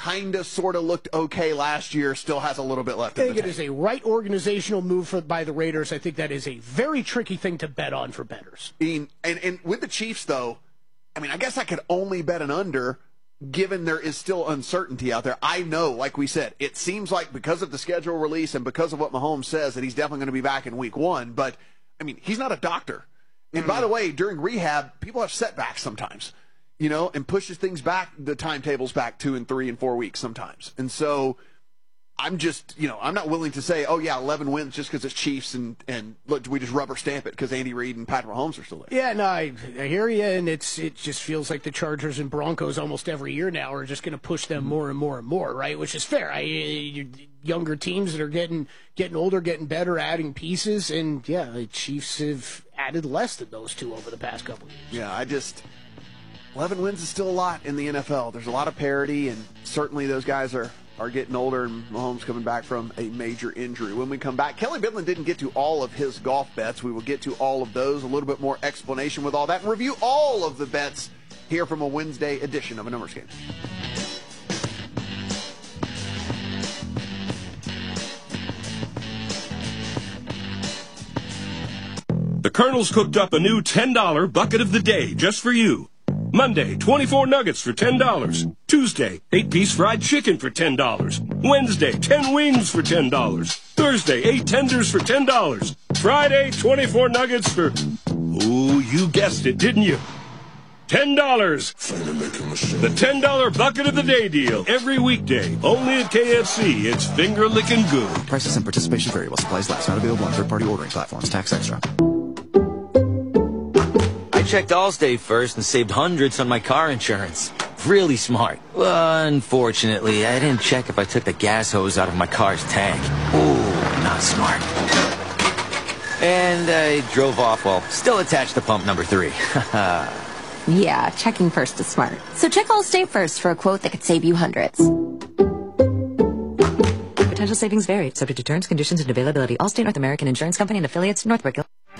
kind of sort of looked okay last year, still has a little bit left. I think it is a right organizational move by the Raiders. I think that is a very tricky thing to bet on for bettors. And with the Chiefs, though, I mean, I guess I could only bet an under, given there is still uncertainty out there. I know, like we said, it seems like because of the schedule release and because of what Mahomes says that he's definitely going to be back in week 1. But, I mean, he's not a doctor. And by the way, during rehab, people have setbacks sometimes, and pushes things back, the timetables back 2 and 3 and 4 weeks sometimes. And so I'm just, I'm not willing to say, 11 wins just because it's Chiefs and look, we just rubber stamp it because Andy Reid and Patrick Mahomes are still there. Yeah, no, I hear you, and it just feels like the Chargers and Broncos almost every year now are just going to push them more and more and more, right? Which is fair. Younger teams that are getting older, getting better, adding pieces, and the Chiefs have added less than those two over the past couple of years. Yeah, 11 wins is still a lot in the NFL. There's a lot of parity, and certainly those guys are getting older, and Mahomes coming back from a major injury. When we come back, Kelly Bidlin didn't get to all of his golf bets. We will get to all of those, a little bit more explanation with all that, and review all of the bets here from a Wednesday edition of A Numbers Game. The Colonel's cooked up a new $10 bucket of the day just for you. Monday, 24 nuggets for $10. Tuesday, 8-piece fried chicken for $10. Wednesday, 10 wings for $10. Thursday, 8 tenders for $10. Friday, 24 nuggets for, you guessed it, didn't you? $10. The $10 bucket of the day deal. Every weekday, only at KFC. It's finger-licking good. Prices and participation vary while supplies last. Not available on third-party ordering platforms. Tax extra. I checked Allstate first and saved hundreds on my car insurance. Really smart. Unfortunately, I didn't check if I took the gas hose out of my car's tank. Ooh, not smart. And I drove off while still attached to pump number 3. Yeah, checking first is smart. So check Allstate first for a quote that could save you hundreds. Potential savings vary, subject to terms, conditions, and availability. Allstate North American Insurance Company and affiliates, Northbrook.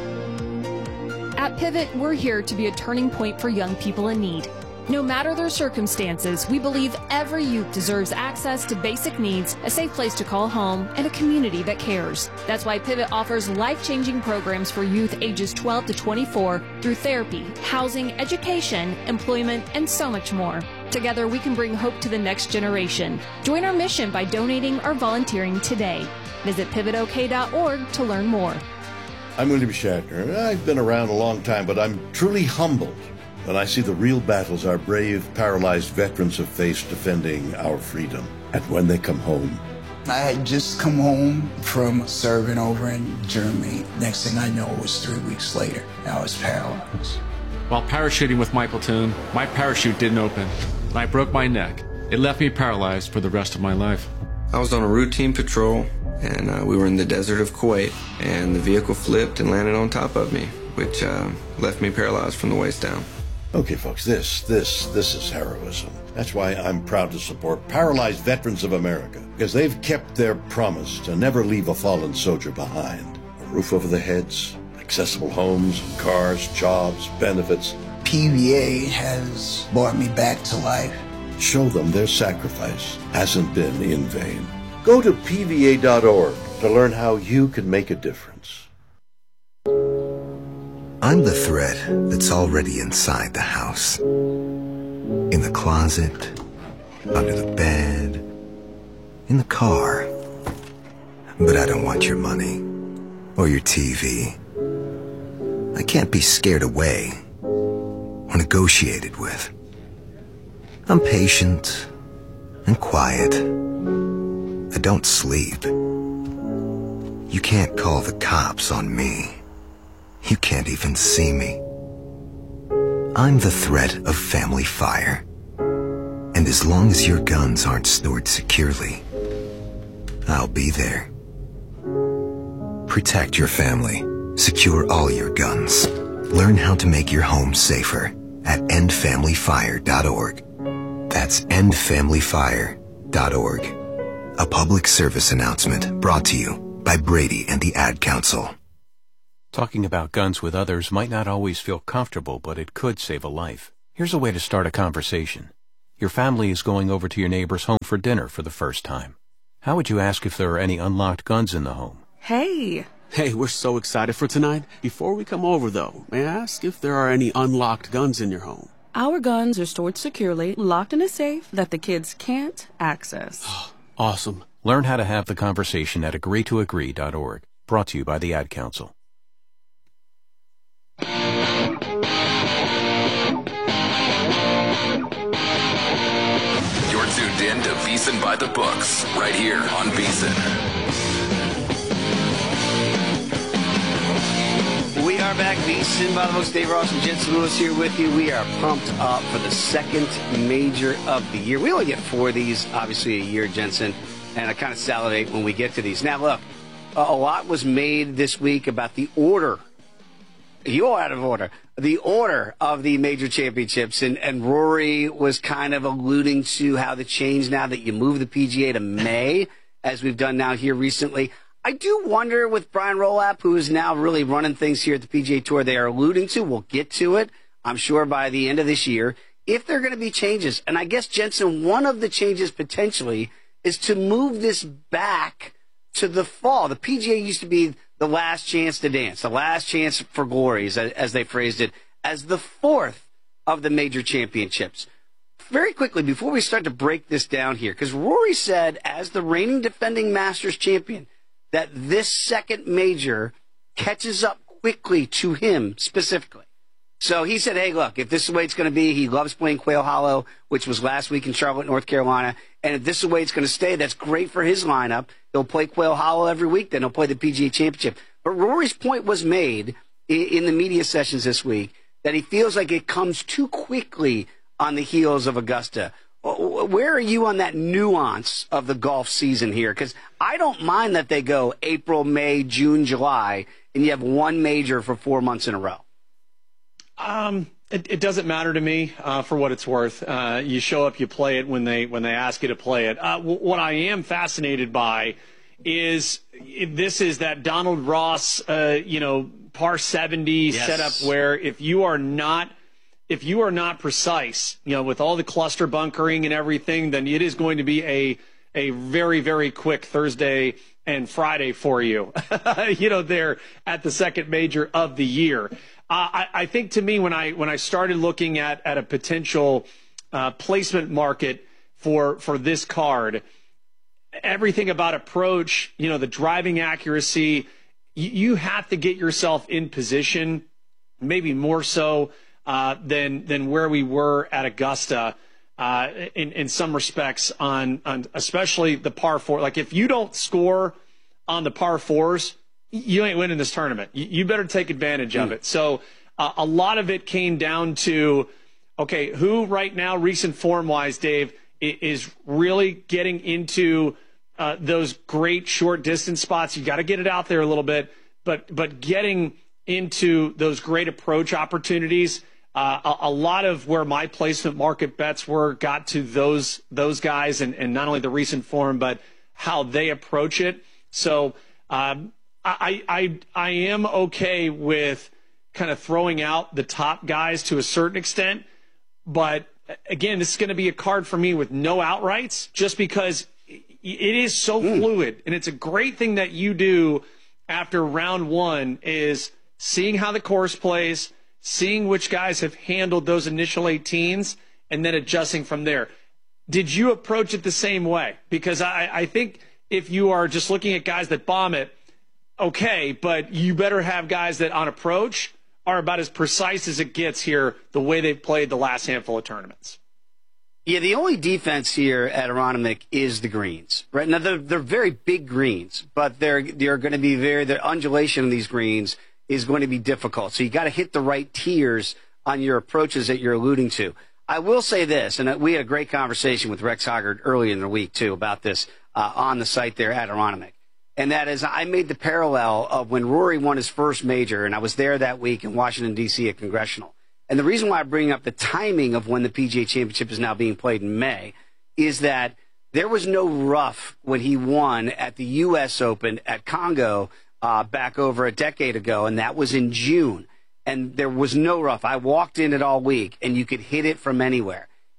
At Pivot, we're here to be a turning point for young people in need. No matter their circumstances, we believe every youth deserves access to basic needs, a safe place to call home, and a community that cares. That's why Pivot offers life-changing programs for youth ages 12 to 24 through therapy, housing, education, employment, and so much more. Together, we can bring hope to the next generation. Join our mission by donating or volunteering today. Visit pivotok.org to learn more. I'm William Shatner. I've been around a long time, but I'm truly humbled when I see the real battles our brave, paralyzed veterans have faced defending our freedom. And when they come home. I had just come home from serving over in Germany. Next thing I know, it was 3 weeks later. I was paralyzed. While parachuting with my platoon, my parachute didn't open, and I broke my neck. It left me paralyzed for the rest of my life. I was on a routine patrol, and we were in the desert of Kuwait, and the vehicle flipped and landed on top of me, which left me paralyzed from the waist down. Okay, folks, this is heroism. That's why I'm proud to support Paralyzed Veterans of America, because they've kept their promise to never leave a fallen soldier behind. A roof over their heads, accessible homes, cars, jobs, benefits. PVA has brought me back to life. Show them their sacrifice hasn't been in vain. Go to PVA.org to learn how you can make a difference. I'm the thread that's already inside the house. In the closet, under the bed, in the car. But I don't want your money or your TV. I can't be scared away or negotiated with. I'm patient and quiet. I don't sleep. You can't call the cops on me. You can't even see me. I'm the threat of family fire. And as long as your guns aren't stored securely, I'll be there. Protect your family. Secure all your guns. Learn how to make your home safer at endfamilyfire.org. That's endfamilyfire.org. A public service announcement brought to you by Brady and the Ad Council. Talking about guns with others might not always feel comfortable, but it could save a life. Here's a way to start a conversation. Your family is going over to your neighbor's home for dinner for the first time. How would you ask if there are any unlocked guns in the home? Hey, we're so excited for tonight. Before we come over, though, may I ask if there are any unlocked guns in your home? our guns are stored securely, locked in a safe that the kids can't access. Awesome. Learn how to have the conversation at agreetoagree.org. Brought to you by the Ad Council. You're tuned in to VSiN by the Books, right here on VSiN. We are back. VSiN by the Books. Dave Ross and Jensen Lewis here with you. We are pumped up for the second major of the year. We only get 4 of these, obviously, a year, Jensen, and I kind of salivate when we get to these. Now, look, a lot was made this week about the order. You're out of order. The order of the major championships, and Rory was kind of alluding to how the change now that you move the PGA to May, as we've done now here recently. I do wonder with Brian Rolapp, who is now really running things here at the PGA Tour, they are alluding to, we'll get to it, I'm sure by the end of this year, if there are going to be changes. And I guess, Jensen, one of the changes potentially is to move this back to the fall. The PGA used to be the last chance to dance, the last chance for glory, as they phrased it, as the 4th of the major championships. Very quickly, before we start to break this down here, because Rory said, as the reigning defending Masters champion, that this second major catches up quickly to him specifically. So he said, hey, look, if this is the way it's going to be, he loves playing Quail Hollow, which was last week in Charlotte, North Carolina, and if this is the way it's going to stay, that's great for his lineup. He'll play Quail Hollow every week, then he'll play the PGA Championship. But Rory's point was made in the media sessions this week that he feels like it comes too quickly on the heels of Augusta. Where are you on that nuance of the golf season here? Because I don't mind that they go April, May, June, July, and you have one major for 4 months in a row. It doesn't matter to me for what it's worth. You show up, you play it when they ask you to play it. What I am fascinated by is this is that Donald Ross, par 70 setup where if you are not precise, with all the cluster bunkering and everything, then it is going to be a very, very quick Thursday and Friday for you, there at the second major of the year. I think to me, when I started looking at a potential placement market for this card, everything about approach, the driving accuracy, you have to get yourself in position, maybe more so than where we were at Augusta in some respects on especially the par 4. Like if you don't score on the par 4s, you ain't winning this tournament. You better take advantage of it. So a lot of it came down to, okay, who right now, recent form-wise, Dave, is really getting into those great short distance spots. You got to get it out there a little bit, but getting into those great approach opportunities. A lot of where my placement market bets got to those guys, and not only the recent form, but how they approach it. So I am okay with kind of throwing out the top guys to a certain extent, but again, this is going to be a card for me with no outrights, just because it is so fluid, and it's a great thing that you do after round one is seeing how the course plays, seeing which guys have handled those initial 18s, and then adjusting from there. Did you approach it the same way? Because I think if you are just looking at guys that bomb it, okay, but you better have guys that on approach are about as precise as it gets here, the way they've played the last handful of tournaments. Yeah, the only defense here at Aronimink is the greens. Right now, they're very big greens, but they're going to be the undulation of these greens is going to be difficult. So you got to hit the right tiers on your approaches that you're alluding to. I will say this, and we had a great conversation with Rex Hoggard early in the week, too, about this on the site there at Aronimink. And that is, I made the parallel of when Rory won his first major, and I was there that week in Washington, D.C. at Congressional. And the reason why I bring up the timing of when the PGA Championship is now being played in May is that there was no rough when he won at the U.S. Open at Congo back over a decade ago, and that was in June. And there was no rough. I walked in it all week, and you could hit it from anywhere.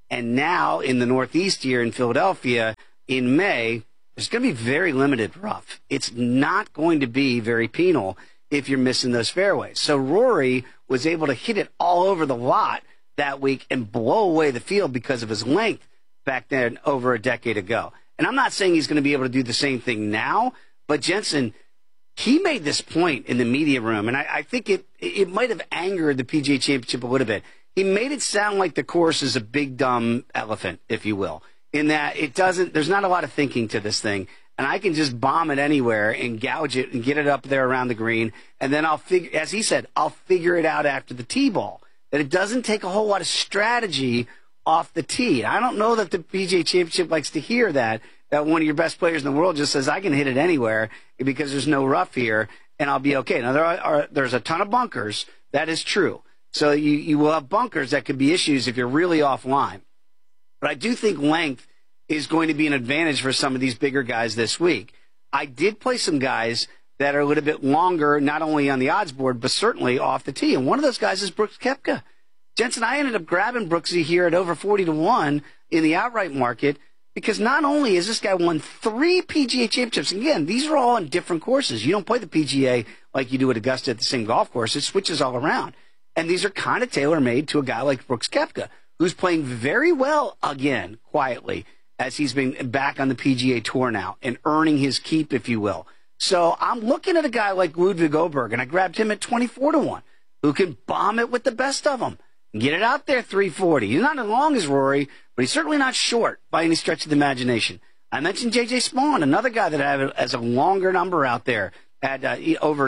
And now in the Northeast here in Philadelphia in May, there's going to be very limited rough. It's not going to be very penal if you're missing those fairways. So Rory was able to hit it all over the lot that week and blow away the field because of his length back then over a decade ago. And I'm not saying he's going to be able to do the same thing now, but Jensen, he made this point in the media room, and I think it might have angered the PGA Championship a little bit. He made it sound like the course is a big, dumb elephant, if you will, in that there's not a lot of thinking to this thing, and I can just bomb it anywhere and gouge it and get it up there around the green, and then as he said, I'll figure it out after the tee ball. That it doesn't take a whole lot of strategy off the tee. I don't know that the PGA Championship likes to hear that one of your best players in the world just says, I can hit it anywhere because there's no rough here, and I'll be okay. Now, there's a ton of bunkers. That is true. So you will have bunkers that could be issues if you're really offline. But I do think length is going to be an advantage for some of these bigger guys this week. I did play some guys that are a little bit longer, not only on the odds board, but certainly off the tee. And one of those guys is Brooks Koepka. Jensen, I ended up grabbing Brooksy here at over 40-1 in the outright market because not only has this guy won 3 PGA championships, again, these are all on different courses. You don't play the PGA like you do at Augusta at the same golf course. It switches all around. And these are kind of tailor-made to a guy like Brooks Koepka, who's playing very well again, quietly, as he's been back on the PGA Tour now and earning his keep, if you will. So I'm looking at a guy like Ludwig Oberg, and I grabbed him at 24-1, who can bomb it with the best of them. Get it out there, 340. He's not as long as Rory, but he's certainly not short by any stretch of the imagination. I mentioned J.J. Spawn, another guy that I have as a longer number out there at over,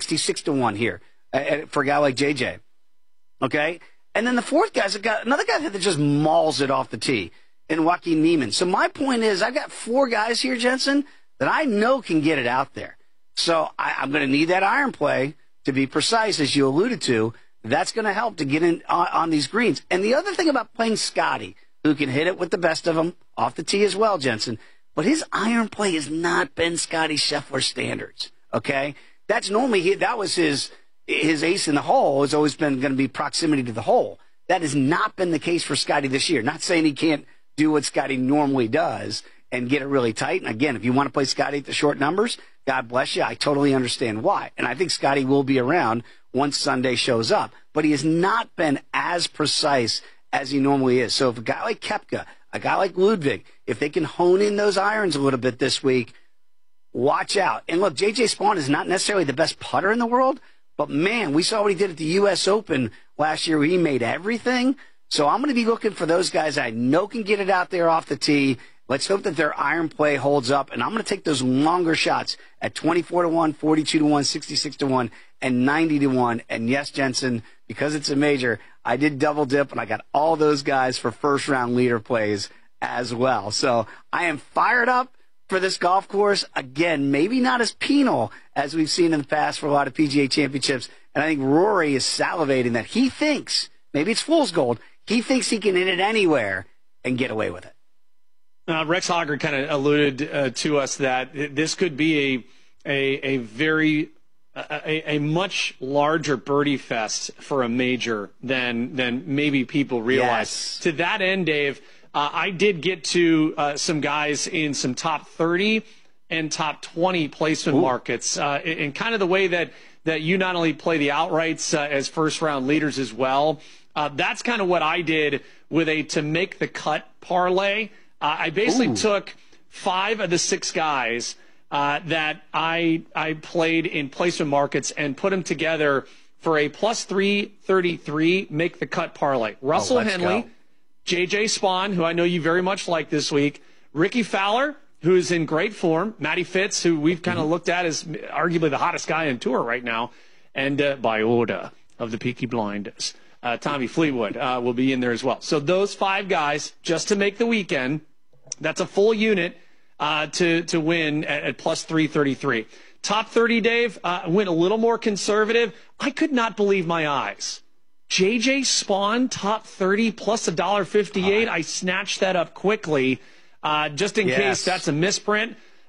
66-1 here for a guy like J.J. Okay? And then the fourth guy's another guy that just mauls it off the tee, in Joaquin Niemann. So my point is, I've got 4 guys here, Jensen, that I know can get it out there. So I'm going to need that iron play to be precise, as you alluded to. That's going to help to get in on these greens. And the other thing about playing Scotty, who can hit it with the best of them off the tee as well, Jensen, but his iron play has not been Scotty Scheffler standards, okay? That's normally, that was his ace in the hole has always been going to be proximity to the hole. That has not been the case for Scotty this year. Not saying he can't do what Scotty normally does and get it really tight. And again, if you want to play Scotty at the short numbers, God bless you. I totally understand why. And I think Scotty will be around once Sunday shows up. But he has not been as precise as he normally is. So if a guy like Koepka, a guy like Ludwig, if they can hone in those irons a little bit this week, watch out. And look, J.J. Spawn is not necessarily the best putter in the world, but man, we saw what he did at the U.S. Open last year where he made everything. So I'm going to be looking for those guys I know can get it out there off the tee. Let's hope that their iron play holds up. And I'm going to take those longer shots at 24-1, 42-1, 66-1, and 90-1. And yes, Jensen, because it's a major, I did double dip, and I got all those guys for first-round leader plays as well. So I am fired up for this golf course. Again, maybe not as penal as we've seen in the past for a lot of PGA championships. And I think Rory is salivating that he thinks, maybe it's fool's gold, he thinks he can hit it anywhere and get away with it. Rex Hogger kind of alluded to us that this could be a much larger birdie fest for a major than maybe people realize. Yes. To that end, Dave, I did get to some guys in some top 30 and top 20 placement markets, in kind of the way that you not only play the outrights as first round leaders as well. That's kind of what I did with a to make the cut parlay. I basically took 5 of the 6 guys that I played in placement markets and put them together for a plus 333 make the cut parlay. Russell Henley, J.J. Spawn, who I know you very much like this week, Ricky Fowler, who's in great form, Matty Fitz, who we've kind of looked at as arguably the hottest guy on tour right now, and by order of the Peaky Blinders, Tommy Fleetwood will be in there as well. So those 5 guys, just to make the weekend, that's a full unit to win at plus 333. Top 30, Dave, went a little more conservative. I could not believe my eyes. J.J. Spawn, top 30, plus $1.58. I snatched that up quickly just in case that's a misprint.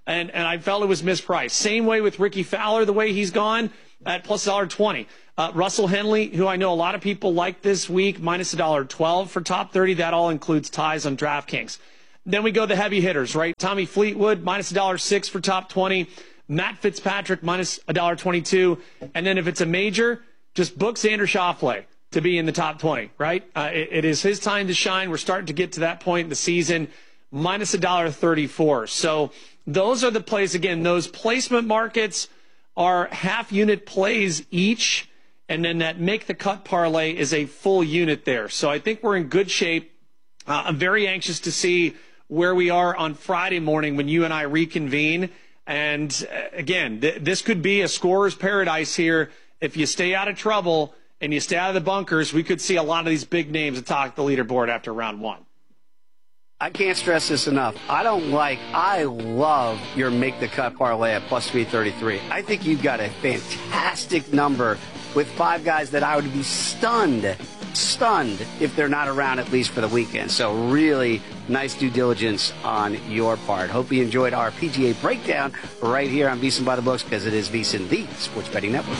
and I felt it was mispriced. Same way with Ricky Fowler, the way he's gone at plus $1.20. Russell Henley, who I know a lot of people like this week, minus $1.12 for top 30. That all includes ties on DraftKings. Then we go the heavy hitters, right? Tommy Fleetwood, minus $1.06 for top 20. Matt Fitzpatrick, minus $1.22. And then if it's a major, just book Xander Schauffele to be in the top 20, right? It is his time to shine. We're starting to get to that point in the season, minus $1.34. So those are the plays. Again, those placement markets are half-unit plays each, and then that make-the-cut parlay is a full unit there. So I think we're in good shape. I'm very anxious to see where we are on Friday morning when you and I reconvene. And again, this could be a scorer's paradise here. If you stay out of trouble and you stay out of the bunkers, we could see a lot of these big names atop the leaderboard after round one. I can't stress this enough. I love your make-the-cut parlay at plus 333. I think you've got a fantastic number with 5 guys that I would be stunned if they're not around at least for the weekend. So really nice due diligence on your part. Hope you enjoyed our PGA breakdown right here on VSiN by the Books, because it is VSiN, the Sports Betting Network.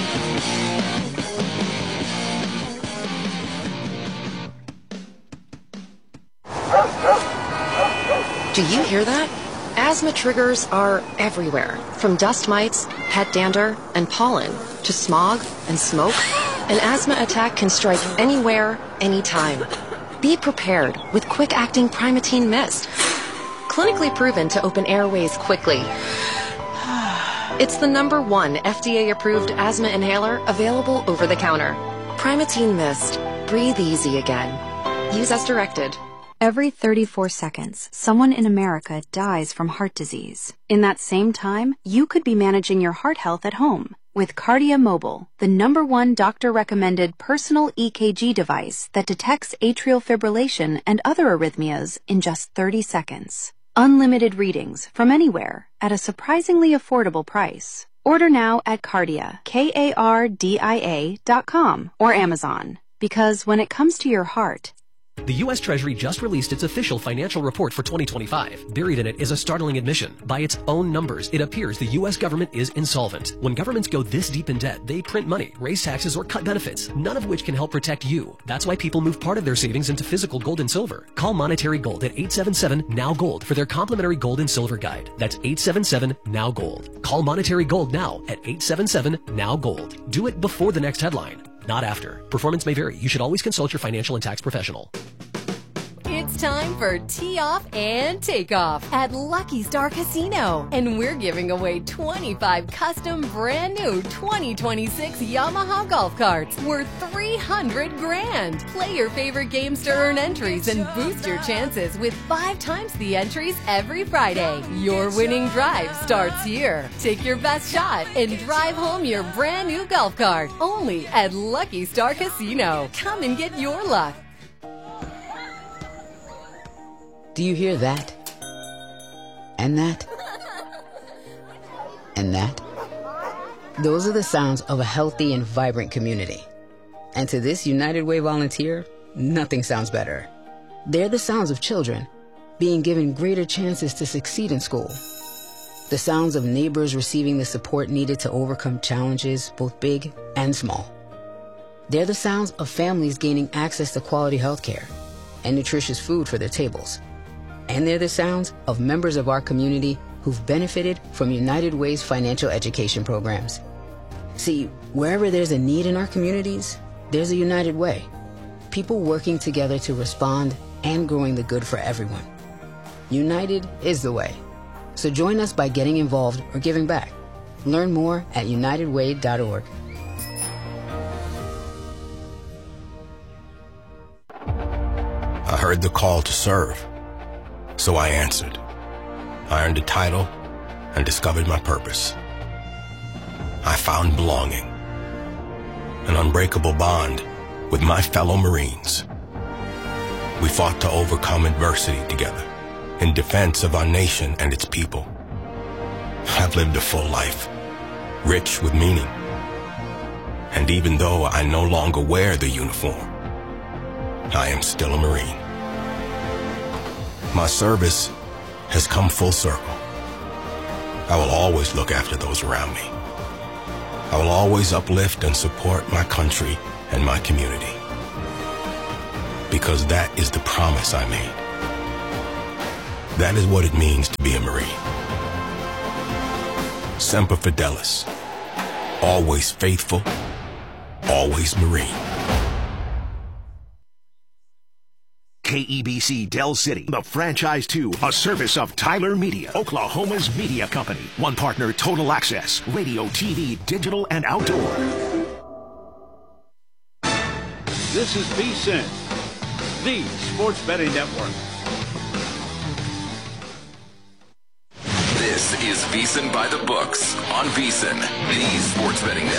Do you hear that? Asthma triggers are everywhere, from dust mites, pet dander, and pollen, to smog and smoke. An asthma attack can strike anywhere, anytime. Be prepared with quick-acting Primatene Mist. Clinically proven to open airways quickly. It's the #1 FDA-approved asthma inhaler available over the counter. Primatene Mist. Breathe easy again. Use as directed. Every 34 seconds, someone in America dies from heart disease. In that same time, you could be managing your heart health at home with Kardia Mobile, the #1 doctor-recommended personal EKG device that detects atrial fibrillation and other arrhythmias in just 30 seconds. Unlimited readings from anywhere at a surprisingly affordable price. Order now at Kardia, KARDIA.com or Amazon. Because when it comes to your heart, The U.S. Treasury just released its official financial report for 2025. Buried in it is a startling admission. By its own numbers, it appears the U.S. government is insolvent. When governments go this deep in debt, they print money, raise taxes, or cut benefits, none of which can help protect you. That's why people move part of their savings into physical gold and silver. Call Monetary Gold at 877-NOW-GOLD for their complimentary gold and silver guide. That's 877-NOW-GOLD. Call Monetary Gold now at 877-NOW-GOLD. Do it before the next headline, not after. Performance may vary. You should always consult your financial and tax professional. It's time for Tee Off and Takeoff at Lucky Star Casino. And we're giving away 25 custom brand new 2026 Yamaha golf carts worth $300,000. Play your favorite games to earn entries and boost your chances with 5 times the entries every Friday. Your winning drive starts here. Take your best shot and drive home your brand new golf cart. Only at Lucky Star Casino. Come and get your luck. Do you hear that? And that? And that? Those are the sounds of a healthy and vibrant community. And to this United Way volunteer, nothing sounds better. They're the sounds of children being given greater chances to succeed in school. The sounds of neighbors receiving the support needed to overcome challenges, both big and small. They're the sounds of families gaining access to quality health care and nutritious food for their tables. And they're the sounds of members of our community who've benefited from United Way's financial education programs. See, wherever there's a need in our communities, there's a United Way. People working together to respond and growing the good for everyone. United is the way. So join us by getting involved or giving back. Learn more at unitedway.org. I heard the call to serve. So I answered. I earned a title and discovered my purpose. I found belonging, an unbreakable bond with my fellow Marines. We fought to overcome adversity together in defense of our nation and its people. I've lived a full life, rich with meaning. And even though I no longer wear the uniform, I am still a Marine. My service has come full circle. I will always look after those around me. I will always uplift and support my country and my community. Because that is the promise I made. That is what it means to be a Marine. Semper Fidelis. Always faithful. Always Marine. KEBC Del City, the franchise 2, a service of Tyler Media, Oklahoma's media company. One partner, Total Access, radio, TV, digital, and outdoor. This is VSiN, the sports betting network. This is VSiN by the Books on VSiN, the sports betting network.